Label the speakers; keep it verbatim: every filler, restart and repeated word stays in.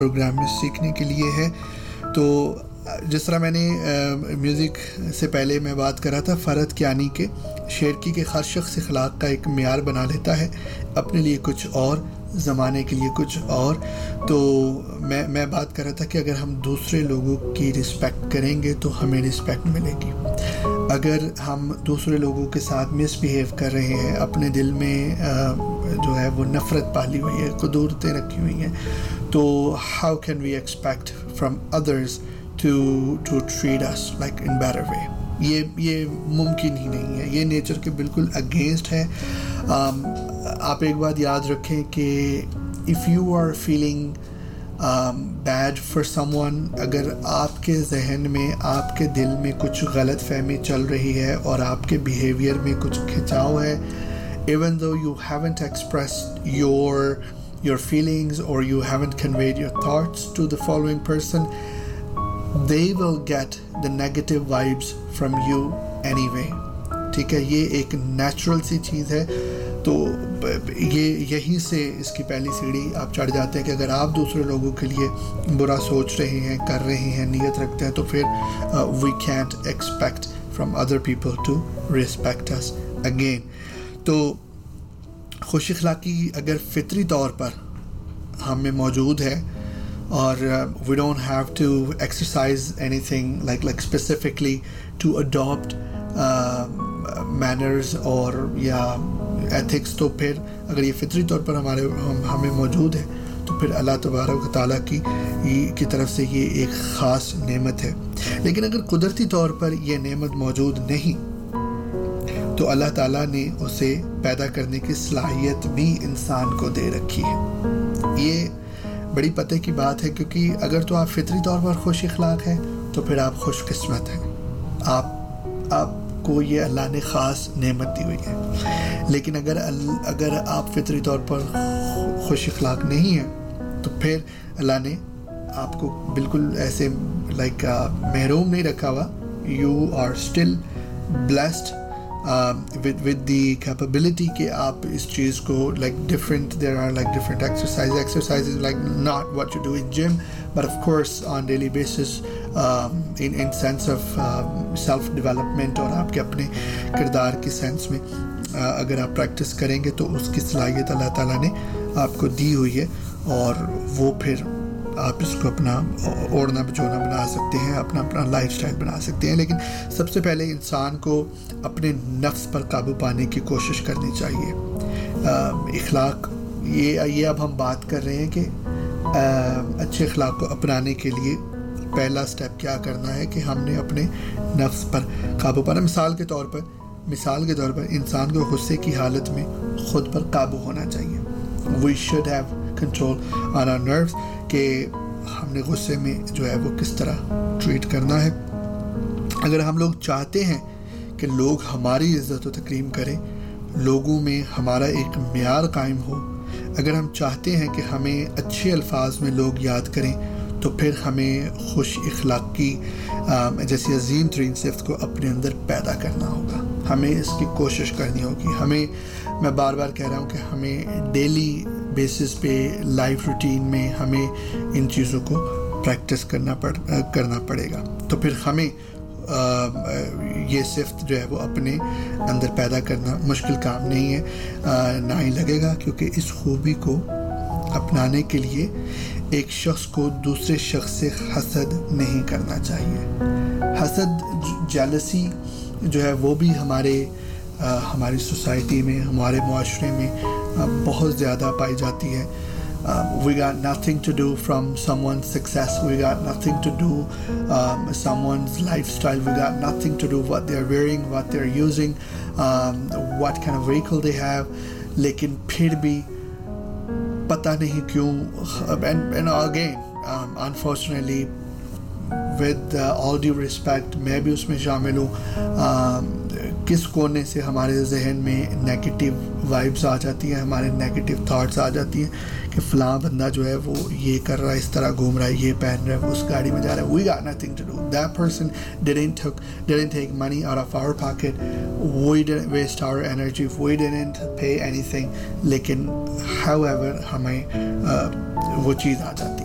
Speaker 1: Programme میں سیکھنے کے لیے ہے. تو جس طرح میں نے میوزک سے پہلے میں بات کر رہا تھا فرحت کیانی کے شعر کی کہ ہر شخص اخلاق کا ایک معیار بنا لیتا ہے، اپنے لیے کچھ اور، زمانے کے لیے کچھ اور. تو میں میں بات کر رہا تھا کہ اگر ہم دوسرے لوگوں کی رسپیکٹ کریں گے تو ہمیں رسپیکٹ ملے گی. اگر ہم دوسرے لوگوں کے ساتھ مس بیہیو کر رہے ہیں، اپنے دل میں جو ہے وہ نفرت پالی ہوئی ہے، قدورتیں رکھی ہوئی ہیں، تو how can we expect from others to to treat us like in better way? یہ یہ ممکن ہی نہیں ہے، یہ نیچر کے بالکل اگینسٹ ہے. آپ ایک بات یاد رکھیں کہ if you are feeling bad for some one, اگر آپ کے ذہن میں، آپ کے دل میں کچھ غلط فہمی چل رہی ہے اور آپ کے بیہیویئر میں کچھ کھچاؤ ہے، even though you haven't expressed your your feelings or you haven't conveyed your thoughts to the following person, they will get the negative vibes from you anyway. ٹھیک ہے، یہ ایک نیچرل سی چیز ہے. تو یہ یہیں سے اس کی پہلی سیڑھی آپ چڑھ جاتے ہیں کہ اگر آپ دوسرے لوگوں کے لیے برا سوچ رہے ہیں، کر رہے ہیں، نیت رکھتے ہیں، تو پھر we can't expect from other people to respect us again. تو خوش اخلاقی اگر فطری طور پر ہم میں موجود ہے اور we don't have to exercise anything like like specifically to adopt uh, manners اور یا ethics، تو پھر اگر یہ فطری طور پر ہمارے ہم ہمیں موجود ہے تو پھر اللہ تبارک و تعالیٰ کی کی طرف سے یہ ایک خاص نعمت ہے. لیکن اگر قدرتی طور پر یہ نعمت موجود نہیں تو اللہ تعالیٰ نے اسے پیدا کرنے کی صلاحیت بھی انسان کو دے رکھی ہے. یہ بڑی پتہ کی بات ہے، کیونکہ اگر تو آپ فطری طور پر خوش اخلاق ہیں تو پھر آپ خوش قسمت ہیں، آپ آپ کو یہ اللہ نے خاص نعمت دی ہوئی ہے. لیکن اگر اگر آپ فطری طور پر خوش اخلاق نہیں ہیں تو پھر اللہ نے آپ کو بالکل ایسے لائک محروم نہیں رکھا ہوا. You are still blessed Uh, with with the capability کہ آپ اس چیز کو like different there are like different exercises exercises like not what you do in gym but of course on daily basis um, in in sense of um, self development اور آپ کے اپنے کردار کی سینس میں uh, اگر آپ practice کریں گے تو اس کی صلاحیت اللہ تعالیٰ نے آپ کو دی ہوئی ہے، اور وہ پھر آپ اس کو اپنا اوڑھنا بچونا بنا سکتے ہیں، اپنا اپنا لائف سٹائل بنا سکتے ہیں. لیکن سب سے پہلے انسان کو اپنے نفس پر قابو پانے کی کوشش کرنی چاہیے. اخلاق یہ یہ اب ہم بات کر رہے ہیں کہ اچھے اخلاق کو اپنانے کے لیے پہلا سٹیپ کیا کرنا ہے کہ ہم نے اپنے نفس پر قابو پانا. مثال کے طور پر مثال کے طور پر انسان کو غصے کی حالت میں خود پر قابو ہونا چاہیے. We should have control on our nerves کہ ہم نے غصے میں جو ہے وہ کس طرح ٹریٹ کرنا ہے. اگر ہم لوگ چاہتے ہیں کہ لوگ ہماری عزت و تکریم کریں، لوگوں میں ہمارا ایک معیار قائم ہو، اگر ہم چاہتے ہیں کہ ہمیں اچھے الفاظ میں لوگ یاد کریں، تو پھر ہمیں خوش اخلاقی جیسی عظیم ترین صفت کو اپنے اندر پیدا کرنا ہوگا. ہمیں اس کی کوشش کرنی ہوگی. ہمیں میں بار بار کہہ رہا ہوں کہ ہمیں ڈیلی بیسس پہ لائف روٹین میں ہمیں ان چیزوں کو پریکٹس کرنا پڑ کرنا پڑے گا. تو پھر ہمیں یہ صفت جو ہے وہ اپنے اندر پیدا کرنا مشکل کام نہیں ہے، نہ ہی لگے گا، کیونکہ اس خوبی کو اپنانے کے لیے ایک شخص کو دوسرے شخص سے حسد نہیں کرنا چاہیے. حسد، جیلسی جو ہے وہ بھی ہمارے ہماری سوسائٹی میں، ہمارے معاشرے میں بہت زیادہ پائی جاتی ہے. Uh, we got nothing to do from someone's success. We got nothing to do um, someone's lifestyle. We got nothing to do what they're wearing, what they're using, um, what kind of vehicle they have. لیکن پھر بھی پتہ نہیں کیوں and, and again um, unfortunately with uh, all due respect میں بھی اس میں شامل ہوں. um, کس کونے سے ہمارے ذہن میں نیگیٹو وائبس آ جاتی ہیں، ہمارے نیگیٹو تھاٹس آ جاتی ہیں کہ فلاں بندہ جو ہے وہ یہ کر رہا ہے، اس طرح گھوم رہا ہے، یہ پہن رہا ہے، وہ اس گاڑی میں جا رہا ہے. We got nothing to do. That person didn't took didn't take money out of our pocket. We didn't waste our energy. We didn't pay anything. لیکن however ہمیں وہ چیز آ جاتی